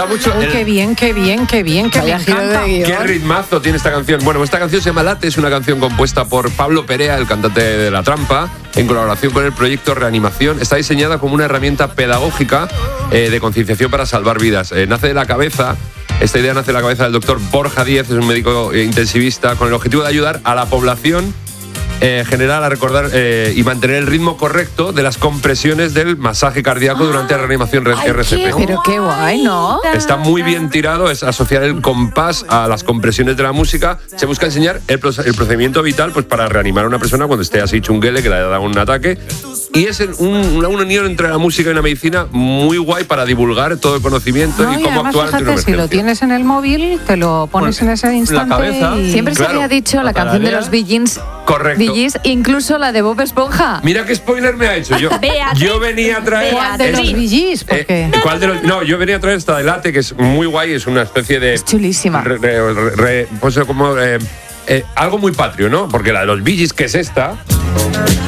mola mucho. Qué bien, que me encanta. Qué ritmazo tiene esta canción. Bueno, esta canción se llama Late, es una canción compuesta por Pablo Perea, el cantante de La Trampa, en colaboración con el proyecto Reanimación. Está diseñada como una herramienta pedagógica de concienciación para salvar vidas. Esta idea nace de la cabeza del doctor Borja Díez, es un médico intensivista, con el objetivo de ayudar a la población general a recordar y mantener el ritmo correcto de las compresiones del masaje cardíaco durante la reanimación RCP. Pero qué guay, ¿no? Está muy bien tirado, es asociar el compás a las compresiones de la música. Se busca enseñar el procedimiento vital pues para reanimar a una persona cuando esté así chunguele, que le haya dado un ataque. Y es una unión entre la música y la medicina muy guay para divulgar todo el conocimiento y cómo además, actuar ante una fíjate, si lo tienes en el móvil, te lo pones en ese instante. La cabeza. Siempre se había dicho la canción de los Bee Gees. Correcto. Bee Gees, incluso la de Bob Esponja. Mira qué spoiler me ha hecho. Yo venía a traer... ¿Cuál de los Bee Gees? ¿Por qué? ¿Cuál de los? No, yo venía a traer esta de Late, que es muy guay, es una especie de... Es chulísima. Pues como algo muy patrio, ¿no? Porque la de los Bee Gees, que es esta...